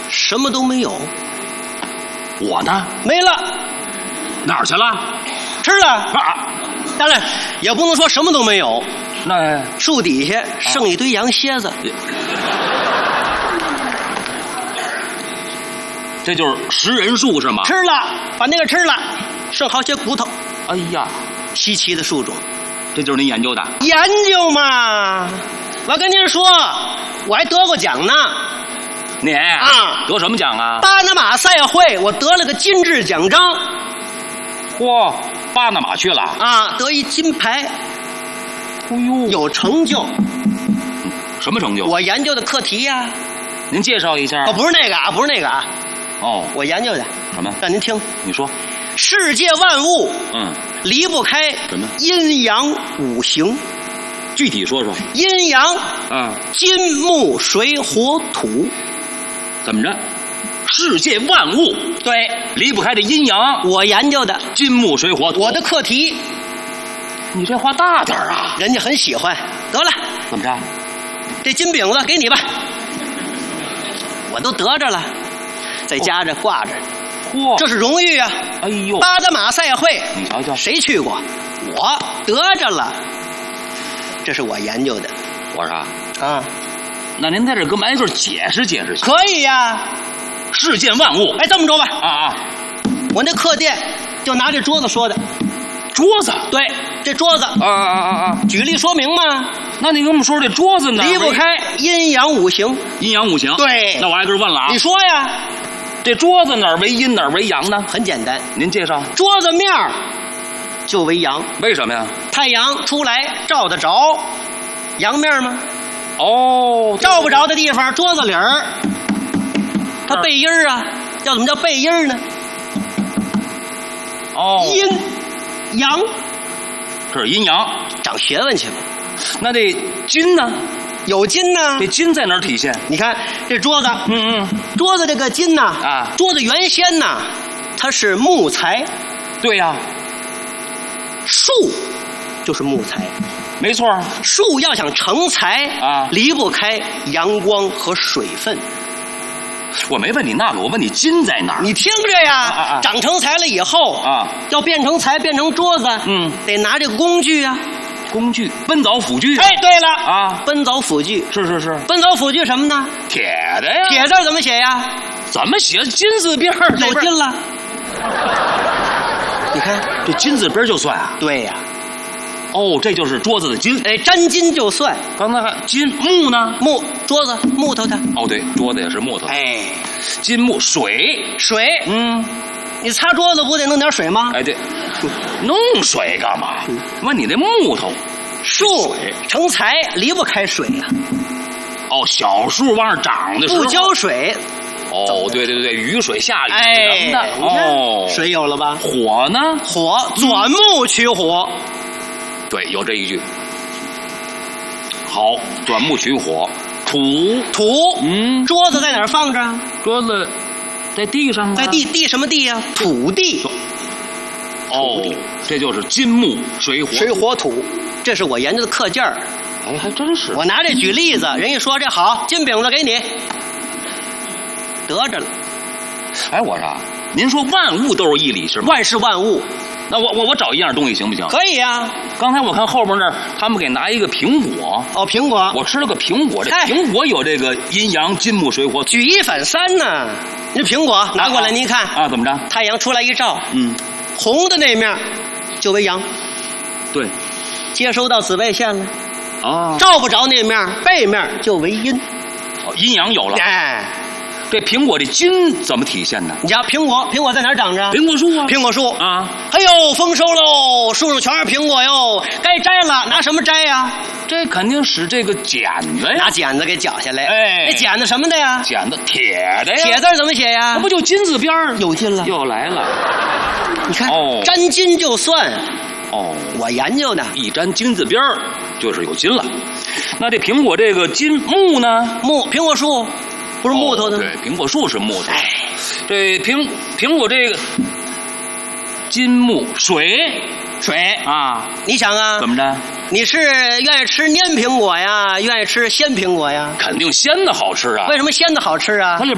什么都没有。 我呢？ 没了。 哪儿去了？ 吃了。 啊， 当然也不能说什么都没有。 那树底下剩一堆羊蝎子。 这就是食人树是吗？ 吃了，把那个吃了，剩好些骨头。 哎呀， 稀奇的树种， 这就是您研究的？ 研究嘛。我跟您说，我还得过奖呢。 你啊， 得什么奖啊？ 巴拿马赛会，我得了个金质奖章。 嚯，巴拿马去了啊，得一金牌。 哎呦， 有成就。 什么成就？ 我研究的课题呀。 您介绍一下。 不是那个啊，不是那个啊。 哦， 我研究的什么？ 让您听。 你说。 世界万物，离不开什么？ 阴阳五行。 具体说说。 阴阳，金木水火土。 怎么着？世界万物对， 离不开这阴阳。 我研究的金木水火土。 我的课题。 你这话大点啊！ 人家很喜欢。得了， 怎么着？ 这金饼子给你吧。我都得着了，在家这挂着。 嚯， 这是荣誉啊！ 哎呦， 巴拿马赛会， 你瞧瞧， 谁去过？我得着了。这是我研究的。 我说啊， 那您在这给我们挨个解释解释。 可以呀。 世间万物， 哎，这么着吧。 啊， 我那课店就拿这桌子说的。 桌子？ 对，这桌子。举例说明嘛。 那你跟我们说这桌子呢？ 离不开阴阳五行。 阴阳五行。 对。 那我挨个问了啊。 你说呀。 这桌子哪儿为阴哪儿为阳呢？ 很简单， 您介绍。 桌子面儿就为阳。 为什么呀？太阳出来照得着阳面吗？ 哦， 照不着的地方，桌子里儿它背阴儿啊。要怎么叫背阴儿呢？ 哦， 阴阳， 这是阴阳， 长学问去吧。 那这金呢？ 有金呢。 这金在哪儿体现？ 你看这桌子，桌子这个金呐，桌子原先呐，它是木材。 对呀， 树就是木材， 没错。 树要想成材离不开阳光和水分。 我没问你那个，我问你金在哪儿？ 你听着呀，长成材了以后要变成材，变成桌子，得拿这个工具啊。 工具，奔凿斧锯。 哎，对了奔凿斧锯。 是。 奔凿斧锯什么呢？ 铁的呀。 铁字怎么写呀？ 怎么写？金字边有金了。你看这金字边就算啊？ 对呀。 哦，这就是桌子的金。 哎，沾金就算。 刚才还金木呢？ 木，桌子木头的。 哦，对，桌子也是木头。 哎， 金木水。 你擦桌子不得弄点水吗？ 哎，对，弄水干嘛？问你那木头， 树成材离不开水呀。 哦，小树往上长的时候不浇水。 哦，对，雨水下雨什么的。哦， 水有了吧？ 火呢？ 火钻木取火。 对，有这一句。好，钻木取火。土。 桌子在哪儿放着？ 桌子。在地上。 在地什么地呀？土地。 哦，这就是金木水火土，这是我研究的课件儿。 哎，还真是。 我拿这举例子，人家说这好，金饼子给你，得着了。 哎，我说，您说万物都是一理是吗？ 万事万物。 那我找一样东西行不行？ 可以啊。 刚才我看后边那儿，他们给拿一个苹果。 哦，苹果。 我吃了个苹果，这苹果有这个阴阳金木水火土。 举一反三呢。这苹果拿过来，您看啊，怎么着？ 太阳出来一照，红的那面就为阳。 对， 接收到紫外线了。 啊， 照不着那面，背面就为阴。 哦，阴阳有了。 哎， 这苹果这金怎么体现呢？ 你瞧，苹果在哪儿长着？ 苹果树啊。 苹果树啊。 哎呦，丰收喽，树上全是苹果哟，该摘了，拿什么摘呀？ 这肯定使这个剪子呀， 拿剪子给绞下来。 哎， 那剪子什么的呀？ 剪子铁的呀。 铁字怎么写呀？ 那不就金字边儿？ 有金了， 又来了。 你看，沾金就算。 哦， 我研究的， 一沾金字边儿就是有金了。那这苹果这个金木呢？ 苹果树不是木头的？ 对，苹果树是木头。哎，这苹果这个金木水啊， 你想啊？ 怎么着？ 你是愿意吃蔫苹果呀，愿意吃鲜苹果呀？ 肯定鲜的好吃啊。 为什么鲜的好吃啊？